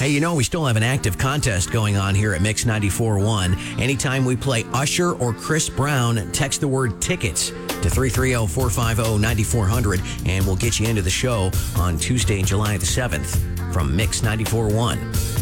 Hey, we still have an active contest going on here at Mix 94.1. Anytime we play Usher or Chris Brown, text the word tickets to 330-450-9400, and we'll get you into the show on Tuesday, July the 7th from Mix 94.1.